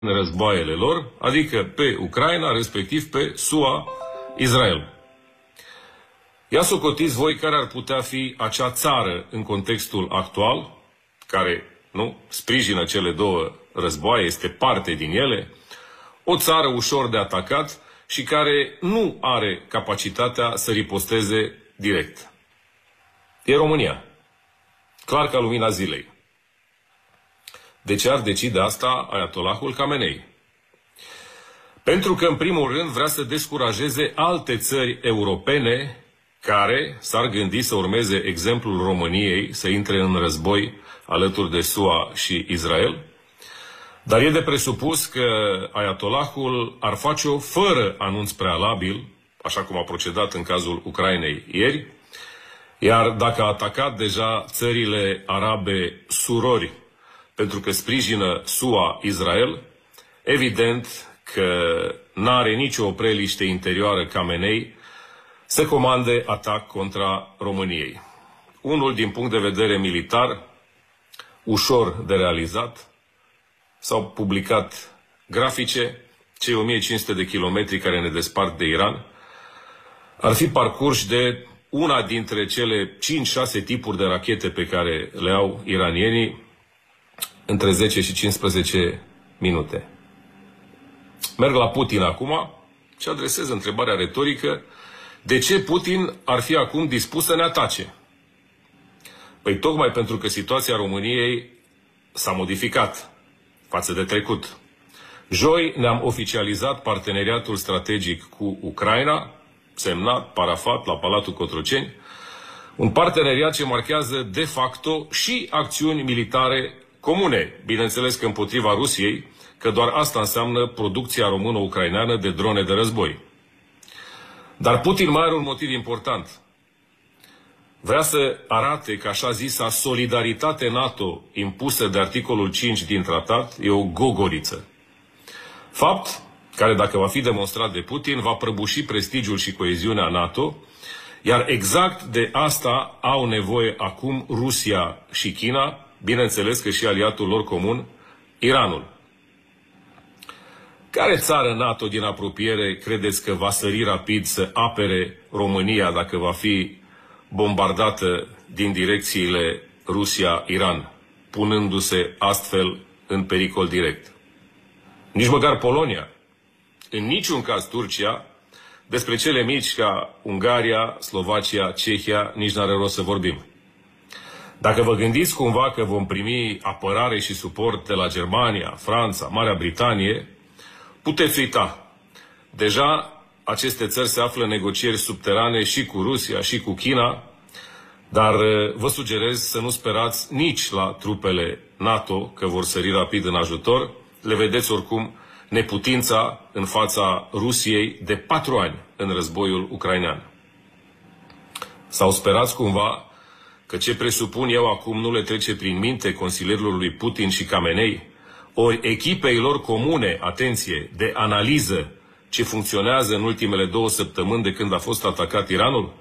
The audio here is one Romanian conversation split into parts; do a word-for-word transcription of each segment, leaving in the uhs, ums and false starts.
războaiele lor, adică pe Ucraina, respectiv pe S U A, Israel. Ia socotiți voi care ar putea fi acea țară în contextul actual, care nu sprijină cele două războaie, este parte din ele, o țară ușor de atacat și care nu are capacitatea să riposteze direct. E România. Clar ca lumina zilei. De ce ar decide asta Ayatollahul Khamenei? Pentru că, în primul rând, vrea să descurajeze alte țări europene care s-ar gândi să urmeze exemplul României, să intre în război alături de S U A și Israel. Dar e de presupus că Ayatollahul ar face-o fără anunț prealabil, așa cum a procedat în cazul Ucrainei ieri, iar dacă a atacat deja țările arabe surori pentru că sprijină S U A Israel, evident că n-are nicio opreliște interioară Khamenei să comande atac contra României. Unul din punct de vedere militar, ușor de realizat, s-au publicat grafice, cei o mie cinci sute de kilometri care ne despart de Iran, ar fi parcurși de una dintre cele cinci șase tipuri de rachete pe care le au iranienii între zece și cincisprezece minute. Merg la Putin acum și adresez întrebarea retorică: de ce Putin ar fi acum dispus să ne atace? Păi tocmai pentru că situația României s-a modificat față de trecut. Joi ne-am oficializat parteneriatul strategic cu Ucraina, semnat, parafat la Palatul Cotroceni, un parteneriat ce marchează de facto și acțiuni militare comune, bineînțeles că împotriva Rusiei, că doar asta înseamnă producția română-ucraineană de drone de război. Dar Putin mai are un motiv important. Vrea să arate că așa zisa solidaritate NATO impusă de articolul cinci din tratat e o gogoriță. Fapt care, dacă va fi demonstrat de Putin, va prăbuși prestigiul și coeziunea NATO, iar exact de asta au nevoie acum Rusia și China, bineînțeles că și aliatul lor comun, Iranul. Care țară NATO din apropiere credeți că va sări rapid să apere România dacă va fi bombardată din direcțiile Rusia-Iran, punându-se astfel în pericol direct? Nici măcar Polonia. În niciun caz Turcia. Despre cele mici ca Ungaria, Slovacia, Cehia, nici n-are rost să vorbim. Dacă vă gândiți cumva că vom primi apărare și suport de la Germania, Franța, Marea Britanie, puteți uita. Deja aceste țări se află în negocieri subterane și cu Rusia și cu China, dar vă sugerez să nu sperați nici la trupele NATO că vor sări rapid în ajutor. Le vedeți oricum neputința în fața Rusiei de patru ani în războiul ucrainean. Sau sperați cumva că ce presupun eu acum nu le trece prin minte consilierilor lui Putin și Khamenei, ori echipei lor comune, atenție, de analiză ce funcționează în ultimele două săptămâni de când a fost atacat Iranul?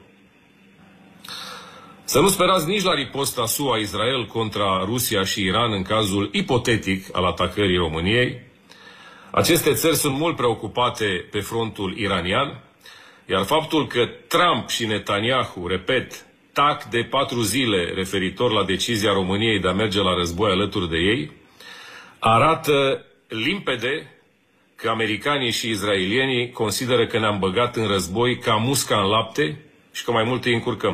Să nu sperați nici la riposta S U A-Israel contra Rusia și Iran în cazul ipotetic al atacării României. Aceste țări sunt mult preocupate pe frontul iranian, iar faptul că Trump și Netanyahu, repet, tac de patru zile referitor la decizia României de a merge la război alături de ei, arată limpede că americanii și izraelienii consideră că ne-am băgat în război ca musca în lapte și că mai mult îi încurcăm.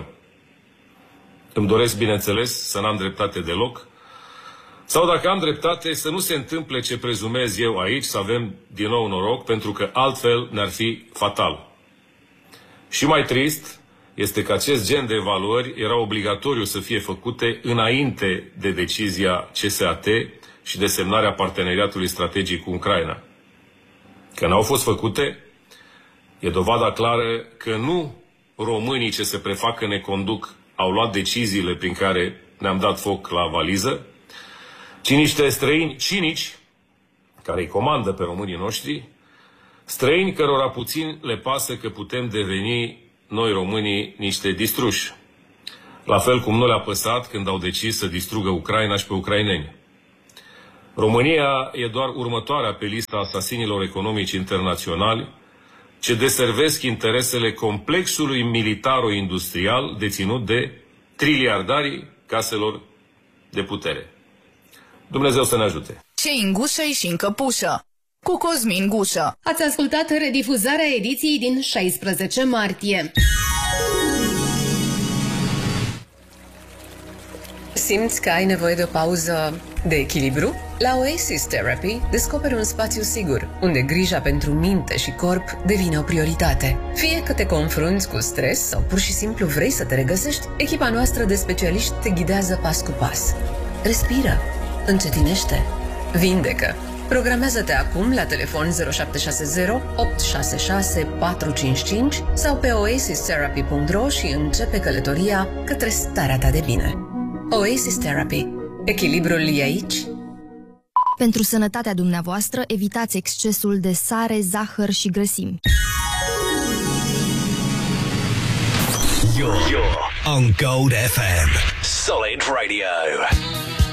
Îmi doresc, bineînțeles, să n-am dreptate deloc, sau dacă am dreptate, să nu se întâmple ce prezumez eu aici, să avem din nou noroc, pentru că altfel ne-ar fi fatal. Și mai trist este că acest gen de evaluări era obligatoriu să fie făcute înainte de decizia C S A T și de semnarea parteneriatului strategic cu Ucraina. Că n-au fost făcute, e dovada clară că nu românii ce se prefac că ne conduc au luat deciziile prin care ne-am dat foc la valiză, ci niște străini cinici care îi comandă pe românii noștri, străini cărora puțin le pasă că putem deveni noi românii niște distruși. La fel cum nu le-a păsat când au decis să distrugă Ucraina și pe ucraineni. România e doar următoarea pe lista asasinilor economici internaționali ce deservesc interesele complexului militaro-industrial deținut de triliardarii caselor de putere. Dumnezeu să ne ajute! Ce în gușă și în căpușă, cu Cosmin Gușă. Ați ascultat redifuzarea ediției din șaisprezece martie. Simți că ai nevoie de o pauză de echilibru? La Oasis Therapy descoperi un spațiu sigur, unde grija pentru minte și corp devine o prioritate. Fie că te confrunți cu stres sau pur și simplu vrei să te regăsești, echipa noastră de specialiști te ghidează pas cu pas. Respiră, încetinește, vindecă. Programează-te acum la telefon zero șapte șase zero opt șase șase patru cinci cinci sau pe oasis therapy punct ro și începe călătoria către starea ta de bine. Oasis Therapy. Echilibrul e aici. Pentru sănătatea dumneavoastră, evitați excesul de sare, zahăr și grăsimi. You're, you're on Gold F M. Solid Radio.